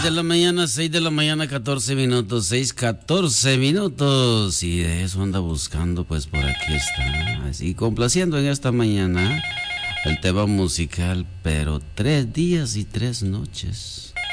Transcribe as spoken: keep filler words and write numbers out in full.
de la mañana, seis de la mañana, catorce minutos, seis, catorce minutos. Y de eso anda buscando, pues por aquí está. Así complaciendo en esta mañana el tema musical, pero tres días y tres noches.